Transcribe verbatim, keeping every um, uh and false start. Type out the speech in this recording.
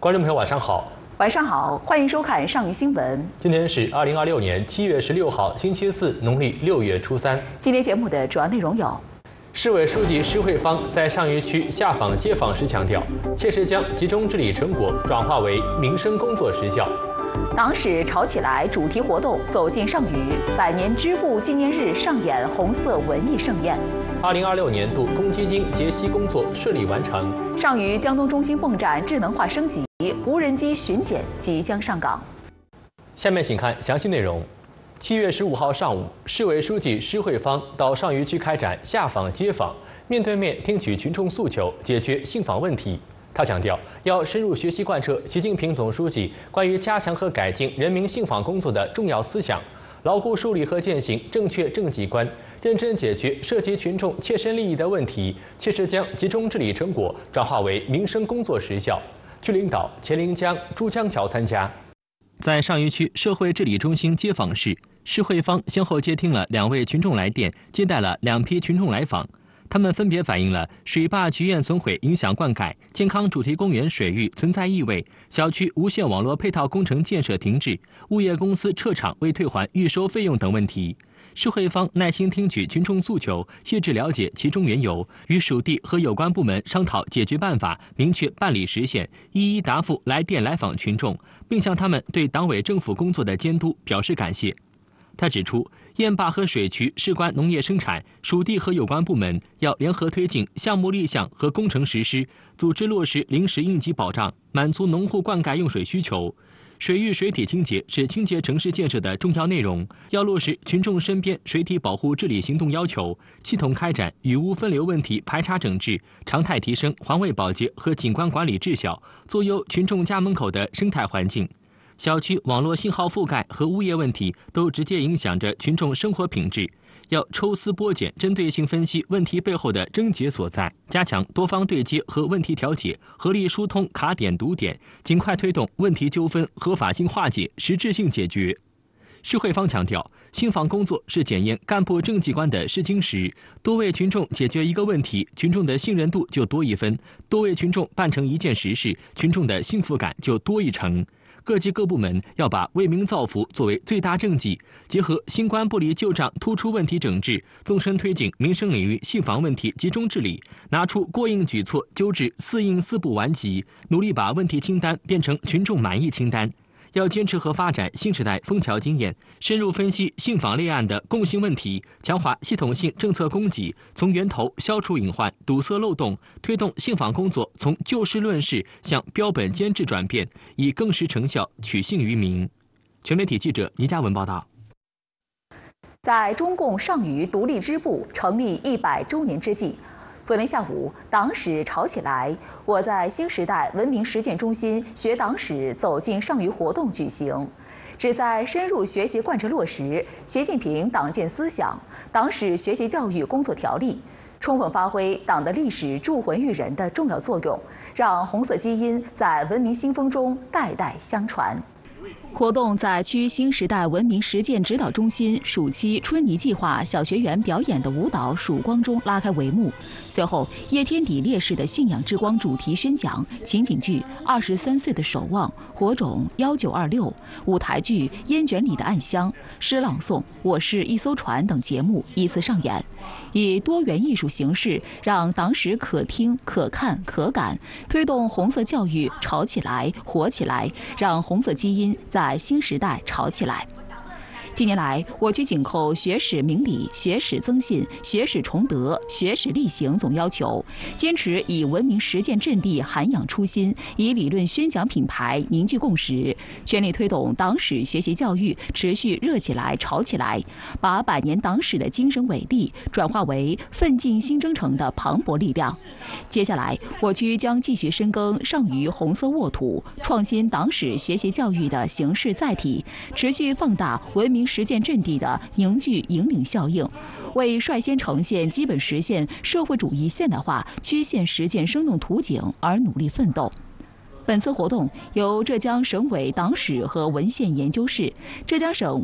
观众朋友，晚上好。 晚上好，欢迎收看上虞新闻。 今天是二零二六年七月十六号，星期四，农历六月初三。 今天节目的主要内容有： 市委书记施慧芳在上虞区下访接访时强调，切实将集中治理成果转化为民生工作实效。 党史潮起来主题活动走进上虞，百年支部纪念日上演红色文艺盛宴。 二零二六年度公积金结息工作顺利完成。 上虞江东中心泵站智能化升级，无人机巡检即将上岗。 下面请看详细内容。七月十五号上午，市委书记施慧芳到上虞区开展下访接访，面对面听取群众诉求，解决信访问题。他强调，要深入学习贯彻习近平总书记关于加强和改进人民信访工作的重要思想，牢固树立和践行正确政绩观，认真解决涉及群众切身利益的问题，切实将集中治理成果转化为民生工作实效。区领导钱林江、朱江桥参加。在上虞区社会治理中心接访室，施慧芳先后接听了两位群众来电，接待了两批群众来访。他们分别反映了水坝局院损毁影响灌溉、健康主题公园水域存在异味、小区无线网络配套工程建设停滞、物业公司撤场未退还预收费用等问题。施慧芳耐心听取群众诉求，细致了解其中缘由，与属地和有关部门商讨解决办法，明确办理实现，一一答复来电来访群众，并向他们对党委政府工作的监督表示感谢。他指出，堰坝和水渠事关农业生产，属地和有关部门要联合推进项目立项和工程实施，组织落实临时应急保障，满足农户灌溉用水需求。水域水体清洁是清洁城市建设的重要内容，要落实群众身边水体保护治理行动要求，系统开展雨污分流问题排查整治，常态提升环卫保洁和景观管理质效，做优群众家门口的生态环境。小区网络信号覆盖和物业问题都直接影响着群众生活品质，要抽丝剥茧，针对性分析问题背后的症结所在，加强多方对接和问题调解，合力疏通卡点堵点，尽快推动问题纠纷合法性化解、实质性解决。施慧芳强调，信访工作是检验干部政绩观的试金石，多为群众解决一个问题，群众的信任度就多一分；多为群众办成一件实事，群众的幸福感就多一成。各级各部门要把为民造福作为最大政绩，结合新冠不离旧账突出问题整治，纵深推进民生领域信访问题集中治理，拿出过硬举措，纠治四硬四不顽疾，努力把问题清单变成群众满意清单。要坚持和发展新时代枫桥经验，深入分析信访立案的共性问题，强化系统性政策供给，从源头消除隐患、堵塞漏洞，推动信访工作从就事论事向标本兼治转变，以更实成效取信于民。全媒体记者倪嘉文报道。 在中共上虞独立支部成立一百周年之际，昨天下午，党史潮起来，我在新时代文明实践中心学党史走进上虞活动举行，旨在深入学习贯彻落实习近平党建思想、党史学习教育工作条例，充分发挥党的历史铸魂育人的重要作用，让红色基因在文明新风中代代相传。活动在区新时代文明实践指导中心暑期春泥计划小学员表演的舞蹈《曙光》中拉开帷幕。随后，叶天底烈士的信仰之光主题宣讲、情景剧《二十三岁的守望》、火种一九二六、舞台剧《烟卷里的暗香》、诗朗诵《我是一艘船》等节目依次上演，以多元艺术形式让党史可听、可看、可感，推动红色教育潮起来、活起来，让红色基因在在新时代潮起来。近年来，我区紧扣学史明理、学史增信、学史崇德、学史力行总要求，坚持以文明实践阵地涵养初心，以理论宣讲品牌凝聚共识，全力推动党史学习教育持续热起来、潮起来，把百年党史的精神伟力转化为奋进新征程的磅礴力量。接下来，我区将继续深耕上虞红色沃土，创新党史学习教育的形式载体，持续放大文明实践阵地的凝聚引领效应，为率先呈现基本实现社会主义现代化曲线实践生动图景而努力奋斗。本次活动由浙江省委党史和文献研究室、浙江省